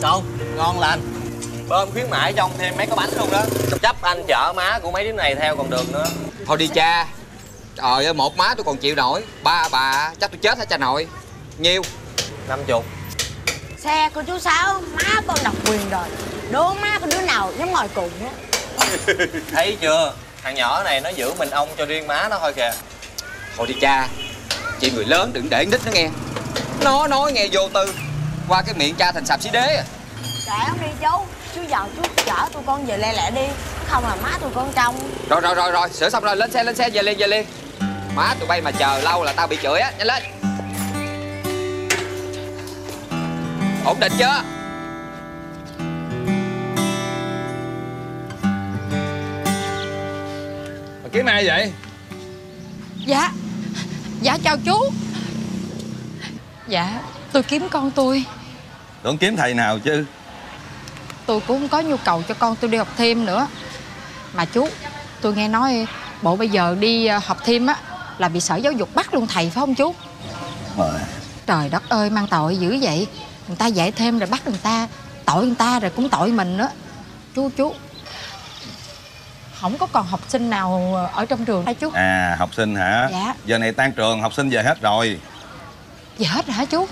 Đâu, ngon lành. Bơm khuyến mãi cho ông thêm mấy cái bánh luôn đó. Chấp anh chở má của mấy đứa này theo còn được nữa. Thôi đi cha. Trời ơi, một má tôi còn chịu nổi. Ba bà chắc tôi chết hả cha nội. Nhiêu? 50. Xe của chú Sáu, má con độc quyền rồi. Đố má con đứa nào dám ngồi cùng á. Thấy chưa? Thằng nhỏ này nó giữ mình ông cho riêng má nó thôi kìa. Thôi đi cha. Chị người lớn đừng để nít nó nghe. Nó nói nghe vô tư. Qua cái miệng cha thành sạp xí đế à. Kệ ông đi chú. Chú giàu chú chở tụi con về lẹ lẹ đi. Không là má tụi con trông. Rồi, sửa xong rồi, lên xe, về liền. Má tụi bay mà chờ lâu là tao bị chửi á, nhanh lên. Ổn định chưa? Mà kiếm ai vậy? Dạ chào chú. Dạ tôi kiếm con tôi. Tưởng kiếm thầy nào chứ. Tôi cũng không có nhu cầu cho con tôi đi học thêm nữa. Mà chú, tôi nghe nói bộ bây giờ đi học thêm á là bị Sở Giáo dục bắt luôn thầy phải không chú? Rồi. Trời đất ơi, mang tội dữ vậy. Người ta dạy thêm rồi bắt người ta. Tội người ta rồi cũng tội mình nữa. Chú không có còn học sinh nào ở trong trường hay chú? À, học sinh hả? Dạ. Giờ này tan trường, học sinh về hết rồi. Về hết rồi hả chú?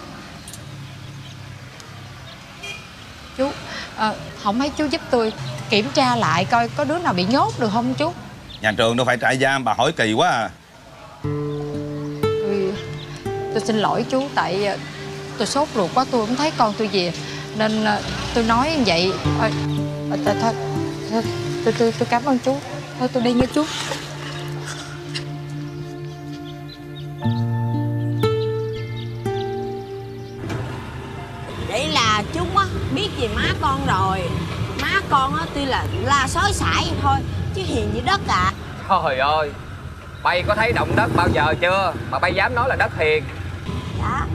Chú, không mấy chú giúp tôi kiểm tra lại coi có đứa nào bị nhốt được không chú? Nhà trường đâu phải trại giam, bà hỏi kỳ quá à. Tôi xin lỗi chú, tại tôi sốt ruột quá, tôi không thấy con tôi về nên tôi nói như vậy. Thôi, tôi cảm ơn chú. Thôi tôi đi nha chú. Vậy là chúng á biết về má con rồi. Má con á tuy là la xối xải vậy thôi chứ hiền như đất ạ. Trời ơi, bay có thấy động đất bao giờ chưa mà bay dám nói là đất hiền? Dạ.